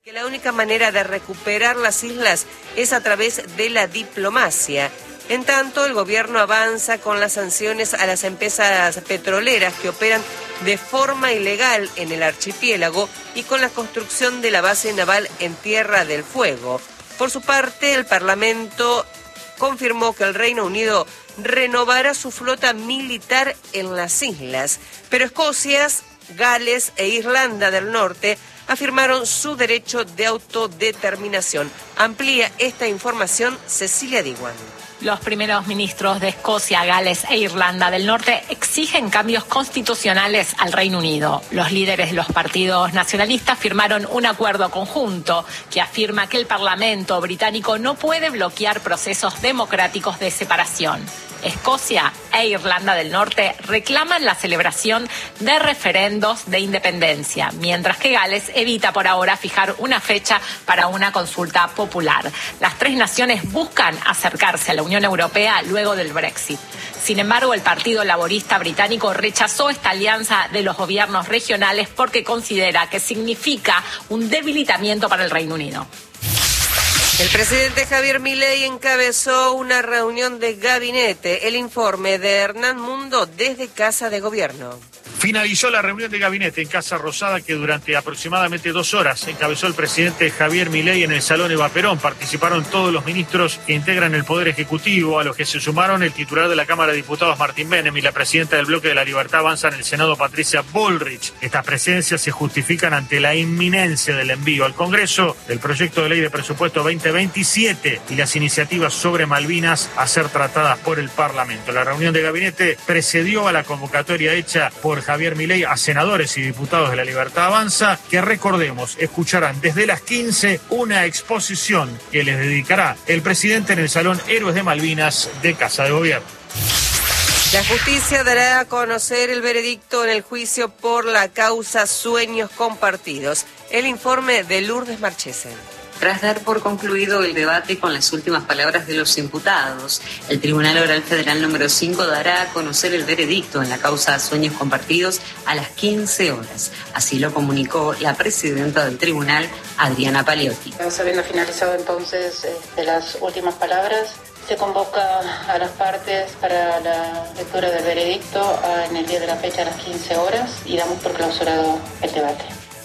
Que la única manera de recuperar las islas es a través de la diplomacia. En tanto, el gobierno avanza con las sanciones a las empresas petroleras que operan de forma ilegal en el archipiélago y con la construcción de la base naval en Tierra del Fuego. Por su parte, el Parlamento confirmó que el Reino Unido renovará su flota militar en las islas, pero Escocia, Gales e Irlanda del Norte afirmaron su derecho de autodeterminación. Amplía esta información Cecilia Diwan. Los primeros ministros de Escocia, Gales e Irlanda del Norte exigen cambios constitucionales al Reino Unido. Los líderes de los partidos nacionalistas firmaron un acuerdo conjunto que afirma que el Parlamento británico no puede bloquear procesos democráticos de separación. Escocia e Irlanda del Norte reclaman la celebración de referendos de independencia, mientras que Gales evita por ahora fijar una fecha para una consulta popular. Las tres naciones buscan acercarse a la Unión Europea luego del Brexit. Sin embargo, el Partido Laborista británico rechazó esta alianza de los gobiernos regionales porque considera que significa un debilitamiento para el Reino Unido. El presidente Javier Milei encabezó una reunión de gabinete. El informe de Hernán Mundo desde Casa de Gobierno. Finalizó la reunión de gabinete en Casa Rosada que durante aproximadamente 2 horas encabezó el presidente Javier Milei en el Salón Eva Perón. Participaron todos los ministros que integran el Poder Ejecutivo, a los que se sumaron el titular de la Cámara de Diputados Martín Benem y la presidenta del Bloque de la Libertad Avanza en el Senado Patricia Bullrich. Estas presencias se justifican ante la inminencia del envío al Congreso del proyecto de ley de presupuesto 2027 y las iniciativas sobre Malvinas a ser tratadas por el Parlamento. La reunión de gabinete precedió a la convocatoria hecha por Javier Milei a senadores y diputados de la Libertad Avanza, que recordemos, escucharán desde las 15 una exposición que les dedicará el presidente en el Salón Héroes de Malvinas de Casa de Gobierno. La justicia dará a conocer el veredicto en el juicio por la causa Sueños Compartidos. El informe de Lourdes Marchesen. Tras dar por concluido el debate con las últimas palabras de los imputados, el Tribunal Oral Federal número 5 dará a conocer el veredicto en la causa Sueños Compartidos a las 15 horas. Así lo comunicó la presidenta del tribunal, Adriana Paliotti. Habiendo finalizado entonces las últimas palabras, se convoca a las partes para la lectura del veredicto en el día de la fecha a las 15 horas y damos por clausurado el debate.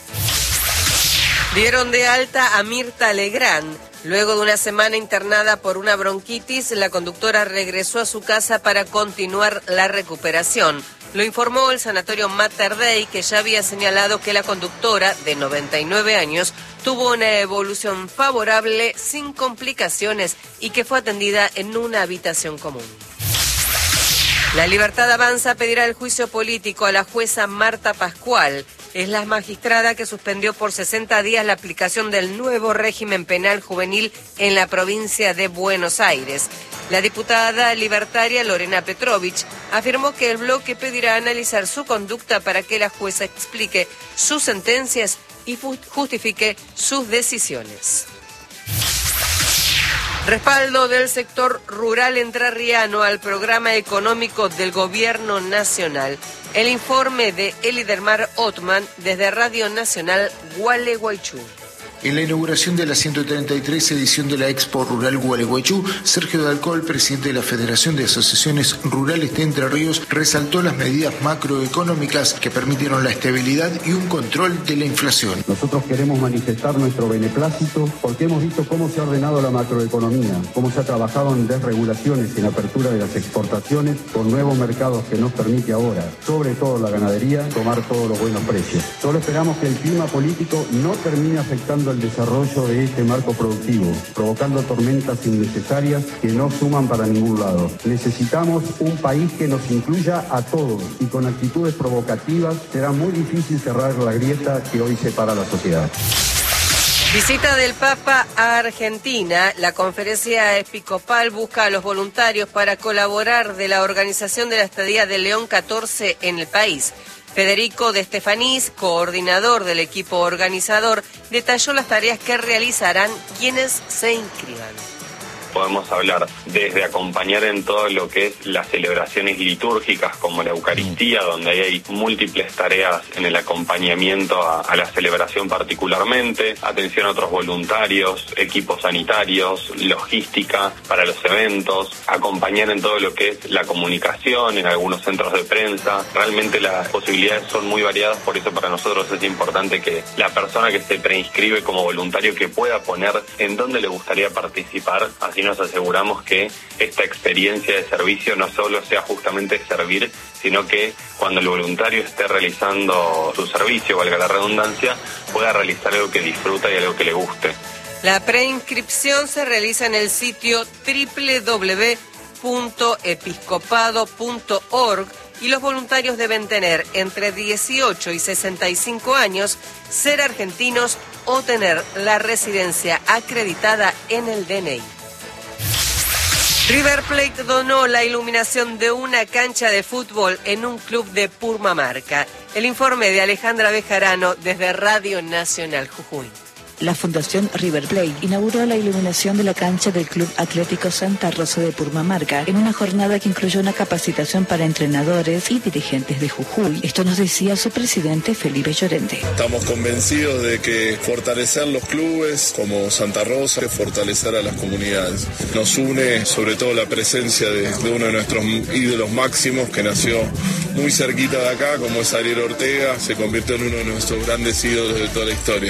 Dieron de alta a Mirta Legrand. Luego de una semana internada por una bronquitis, la conductora regresó a su casa para continuar la recuperación. Lo informó el sanatorio Mater Dei, que ya había señalado que la conductora, de 99 años, tuvo una evolución favorable sin complicaciones y que fue atendida en una habitación común. La Libertad Avanza pedirá el juicio político a la jueza Marta Pascual. Es la magistrada que suspendió por 60 días la aplicación del nuevo régimen penal juvenil en la provincia de Buenos Aires. La diputada libertaria Lorena Petrovich afirmó que el bloque pedirá analizar su conducta para que la jueza explique sus sentencias y justifique sus decisiones. Respaldo del sector rural entrerriano al programa económico del Gobierno Nacional. El informe de Elidermar Ottman desde Radio Nacional Gualeguaychú. En la inauguración de la 133 edición de la Expo Rural Gualeguaychú, Sergio Dalcol, presidente de la Federación de Asociaciones Rurales de Entre Ríos, resaltó las medidas macroeconómicas que permitieron la estabilidad y un control de la inflación. Nosotros queremos manifestar nuestro beneplácito porque hemos visto cómo se ha ordenado la macroeconomía, cómo se ha trabajado en desregulaciones y en apertura de las exportaciones con nuevos mercados que nos permite ahora, sobre todo la ganadería, tomar todos los buenos precios. Solo esperamos que el clima político no termine afectando el desarrollo de este marco productivo, provocando tormentas innecesarias que no suman para ningún lado. Necesitamos un país que nos incluya a todos y con actitudes provocativas será muy difícil cerrar la grieta que hoy separa a la sociedad. Visita del Papa a Argentina. La conferencia episcopal busca a los voluntarios para colaborar de la organización de la estadía de León XIV en el país. Federico de Estefanís, coordinador del equipo organizador, detalló las tareas que realizarán quienes se inscriban. podemos hablar desde acompañar en todo lo que es las celebraciones litúrgicas como la Eucaristía, donde hay múltiples tareas en el acompañamiento a la celebración particularmente, atención a otros voluntarios, equipos sanitarios, logística para los eventos, acompañar en todo lo que es la comunicación en algunos centros de prensa. Realmente las posibilidades son muy variadas, por eso para nosotros es importante que la persona que se preinscribe como voluntario que pueda poner en dónde le gustaría participar, así nos aseguramos que esta experiencia de servicio no solo sea justamente servir, sino que cuando el voluntario esté realizando su servicio, valga la redundancia, pueda realizar algo que disfruta y algo que le guste. La preinscripción se realiza en el sitio www.episcopado.org y los voluntarios deben tener entre 18 y 65 años, ser argentinos o tener la residencia acreditada en el DNI. River Plate donó la iluminación de una cancha de fútbol en un club de Purmamarca. El informe de Alejandra Bejarano desde Radio Nacional Jujuy. La Fundación River Plate inauguró la iluminación de la cancha del Club Atlético Santa Rosa de Purmamarca en una jornada que incluyó una capacitación para entrenadores y dirigentes de Jujuy. Esto nos decía su presidente Felipe Llorente. Estamos convencidos de que fortalecer los clubes como Santa Rosa, fortalecer a las comunidades. Nos une sobre todo la presencia de uno de nuestros ídolos máximos que nació muy cerquita de acá, como es Ariel Ortega, se convirtió en uno de nuestros grandes ídolos de toda la historia.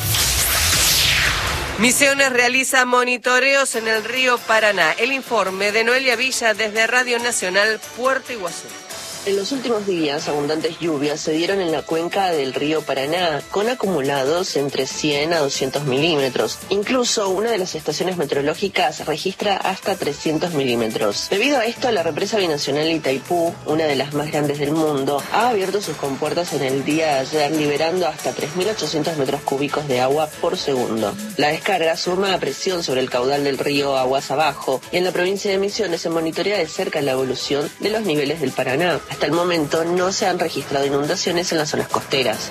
Misiones realiza monitoreos en el río Paraná. El informe de Noelia Villa desde Radio Nacional Puerto Iguazú. En los últimos días, abundantes lluvias se dieron en la cuenca del río Paraná, con acumulados entre 100 a 200 milímetros. Incluso una de las estaciones meteorológicas registra hasta 300 milímetros. Debido a esto, la represa binacional Itaipú, una de las más grandes del mundo, ha abierto sus compuertas en el día de ayer, liberando hasta 3.800 metros cúbicos de agua por segundo. La descarga suma presión sobre el caudal del río aguas abajo, y en la provincia de Misiones se monitorea de cerca la evolución de los niveles del Paraná. Hasta el momento no se han registrado inundaciones en las zonas costeras.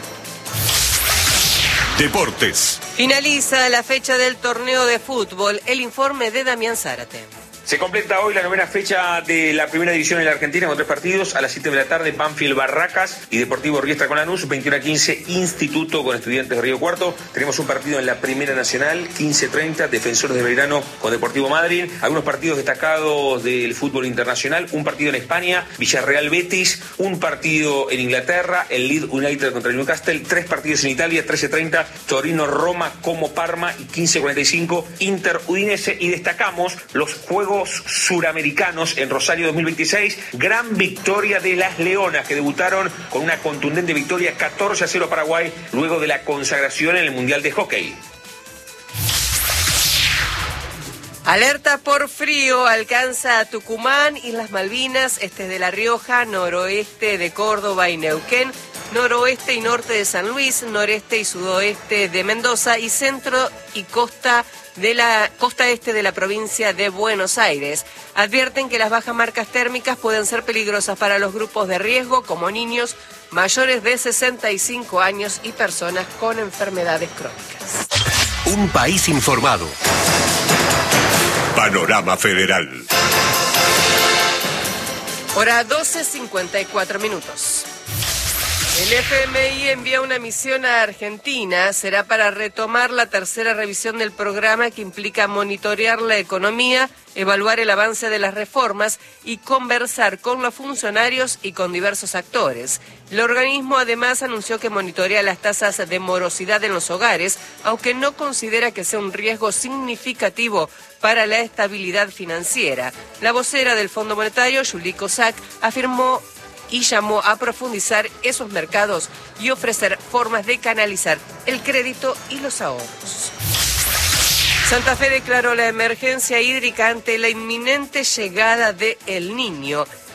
Deportes. Finaliza la fecha del torneo de fútbol. El informe de Damián Zárate. Se completa hoy la 9ª fecha de la primera división en la Argentina con 3 partidos. A las 7 de la tarde, Banfield Barracas y Deportivo Riestra con Lanús. 21:15, Instituto con Estudiantes de Río Cuarto. Tenemos un partido en la Primera Nacional, 15:30, Defensores de Belgrano con Deportivo Madryn. Algunos partidos destacados del fútbol internacional. Un partido en España, Villarreal Betis. Un partido en Inglaterra, el Leeds United contra el Newcastle. 3 partidos en Italia, 13:30, Torino Roma como Parma y 15:45, Inter Udinese. Y destacamos los Juegos Suramericanos en Rosario 2026, gran victoria de las Leonas que debutaron con una contundente victoria 14-0 Paraguay luego de la consagración en el Mundial de Hockey. Alerta por frío alcanza a Tucumán, Islas Malvinas, este de La Rioja, noroeste de Córdoba y Neuquén, noroeste y norte de San Luis, noreste y sudoeste de Mendoza y centro y costa este de la provincia de Buenos Aires. Advierten que las bajas marcas térmicas pueden ser peligrosas para los grupos de riesgo como niños mayores de 65 años y personas con enfermedades crónicas. Un país informado. Panorama Federal. Hora 12:54. El FMI envía una misión a Argentina. Será para retomar la tercera revisión del programa que implica monitorear la economía, evaluar el avance de las reformas y conversar con los funcionarios y con diversos actores. El organismo además anunció que monitorea las tasas de morosidad en los hogares, aunque no considera que sea un riesgo significativo para la estabilidad financiera. La vocera del Fondo Monetario, Julie Cossack, afirmó y llamó a profundizar esos mercados y ofrecer formas de canalizar el crédito y los ahorros. Santa Fe declaró la emergencia hídrica ante la inminente llegada de El Niño.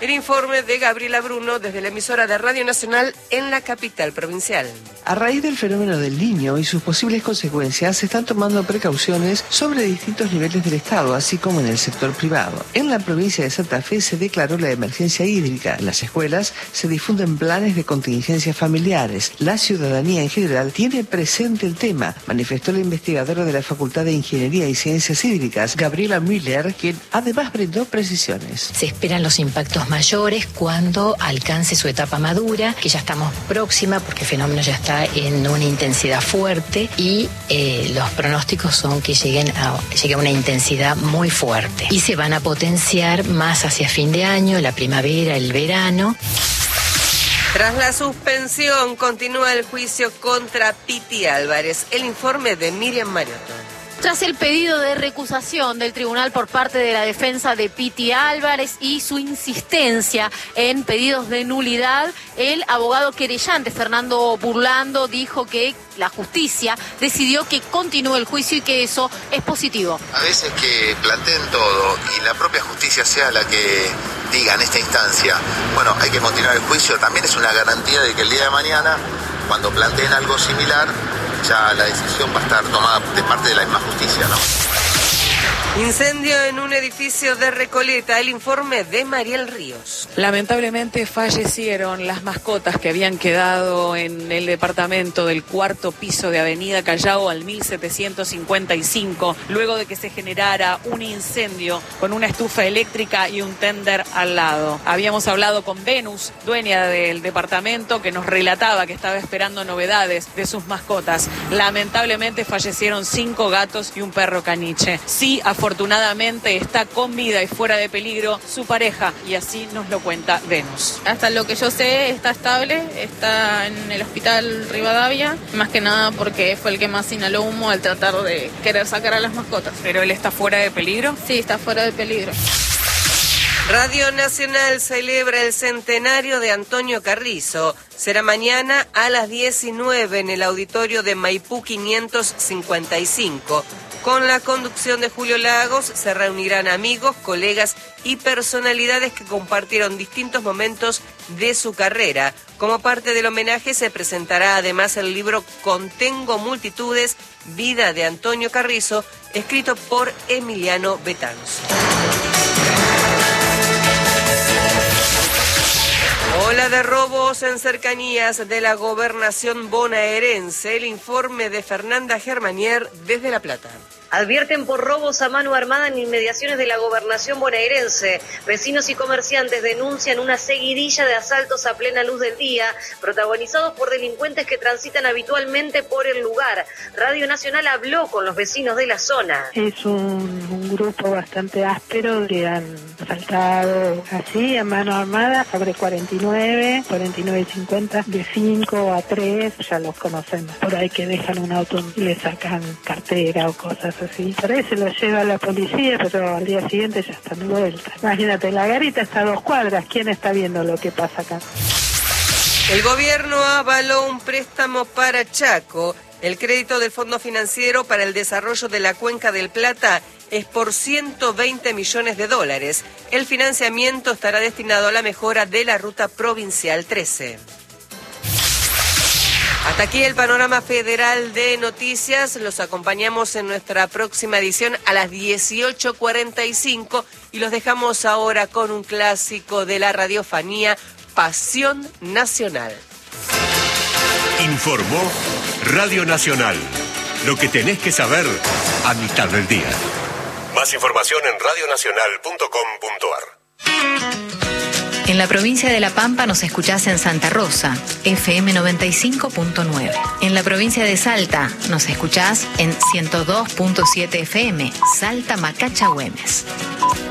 El informe de Gabriela Bruno desde la emisora de Radio Nacional en la capital provincial. A raíz del fenómeno del Niño y sus posibles consecuencias, se están tomando precauciones sobre distintos niveles del Estado, así como en el sector privado. En la provincia de Santa Fe se declaró la emergencia hídrica. En las escuelas se difunden planes de contingencias familiares. La ciudadanía en general tiene presente el tema, manifestó la investigadora de la Facultad de Ingeniería y Ciencias Hídricas, Gabriela Müller, quien además brindó precisiones. Se esperan los impactos mayores cuando alcance su etapa madura, que ya estamos próxima porque el fenómeno ya está en una intensidad fuerte y los pronósticos son que llegue a una intensidad muy fuerte y se van a potenciar más hacia fin de año, la primavera, el verano. Tras la suspensión, continúa el juicio contra Piti Álvarez. El informe de Miriam Mariotto. Tras el pedido de recusación del tribunal por parte de la defensa de Piti Álvarez y su insistencia en pedidos de nulidad, el abogado querellante Fernando Burlando dijo que la justicia decidió que continúe el juicio y que eso es positivo. A veces que planteen todo y la propia justicia sea la que diga en esta instancia, bueno, hay que continuar el juicio, también es una garantía de que el día de mañana, cuando planteen algo similar, ya la decisión va a estar tomada de parte de la misma justicia, ¿no? Incendio en un edificio de Recoleta. El informe de Mariel Ríos. Lamentablemente fallecieron las mascotas que habían quedado en el departamento del 4º piso de Avenida Callao al 1755, luego de que se generara un incendio con una estufa eléctrica y un tender al lado. Habíamos hablado con Venus, dueña del departamento, que nos relataba que estaba esperando novedades de sus mascotas. Lamentablemente fallecieron 5 gatos y un perro caniche. Sí, afortunadamente está con vida y fuera de peligro su pareja, y así nos lo cuenta Venus. Hasta lo que yo sé está estable, está en el hospital Rivadavia, más que nada porque fue el que más inhaló humo al tratar de querer sacar a las mascotas. ¿Pero él está fuera de peligro? Sí, está fuera de peligro. Radio Nacional celebra el centenario de Antonio Carrizo. Será mañana a las 19 en el auditorio de Maipú 555. Con la conducción de Julio Lagos se reunirán amigos, colegas y personalidades que compartieron distintos momentos de su carrera. Como parte del homenaje se presentará además el libro Contengo Multitudes, Vida de Antonio Carrizo, escrito por Emiliano Betanzo. Ola de robos en cercanías de la gobernación bonaerense. El informe de Fernanda Germanier desde La Plata. Advierten por robos a mano armada en inmediaciones de la gobernación bonaerense. Vecinos y comerciantes denuncian una seguidilla de asaltos a plena luz del día, protagonizados por delincuentes que transitan habitualmente por el lugar. Radio Nacional habló con los vecinos de la zona. Es un grupo bastante áspero que han asaltado así a mano armada sobre 49 y 50, de 5 a 3, ya los conocemos. Por ahí que dejan un auto y le sacan cartera o cosas así. Por ahí se lo lleva la policía, pero al día siguiente ya están de vuelta. Imagínate, la garita está a 2 cuadras. ¿Quién está viendo lo que pasa acá? El gobierno avaló un préstamo para Chaco. El crédito del Fondo Financiero para el Desarrollo de la Cuenca del Plata es por $120 millones. El financiamiento estará destinado a la mejora de la ruta provincial 13. Hasta aquí el panorama federal de noticias. Los acompañamos en nuestra próxima edición a las 18:45 y los dejamos ahora con un clásico de la radiofonía, Pasión Nacional. Informó Radio Nacional. Lo que tenés que saber a mitad del día. Más información en radionacional.com.ar. En la provincia de La Pampa nos escuchás en Santa Rosa, FM 95.9. En la provincia de Salta nos escuchás en 102.7 FM, Salta Macacha Güemes.